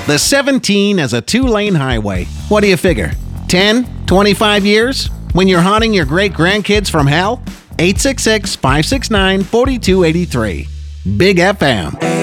The 17 as a 2-lane highway. What do you figure? 10, 25 years? When you're haunting your great-grandkids from hell? 866-569-4283. Big FM.